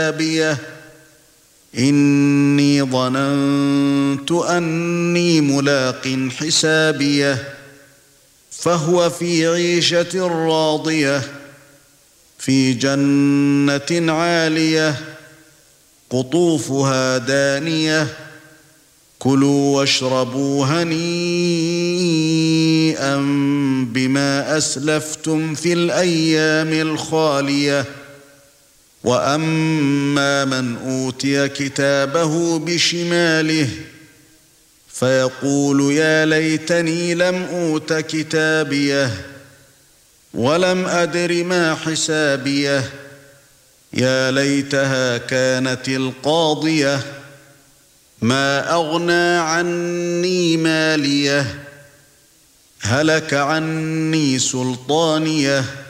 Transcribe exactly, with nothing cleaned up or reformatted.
حسابيه إني ظننت أني ملاق حسابيه فهو في عيشة راضية في جنة عالية قطوفها دانية كلوا واشربوا هنيئا بما أسلفتم في الأيام الخالية وأما من أوتي كتابه بشماله فيقول يا ليتني لم أوت كتابيه ولم أدر ما حسابيه يا ليتها كانت القاضية ما أغنى عني ماليه هلك عني سلطانيه